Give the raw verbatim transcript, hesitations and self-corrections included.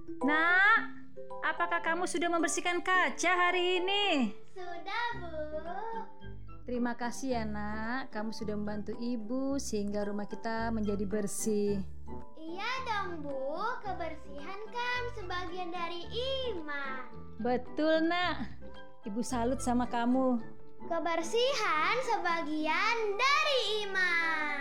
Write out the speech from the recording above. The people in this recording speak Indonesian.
Nak, apakah kamu sudah membersihkan kaca hari ini? Sudah, Bu. Terima kasih ya nak, kamu sudah membantu ibu sehingga rumah kita menjadi bersih. Iya dong, Bu. Kebersihan kan sebagian dari iman. Betul nak, ibu salut sama kamu. Kebersihan sebagian dari iman.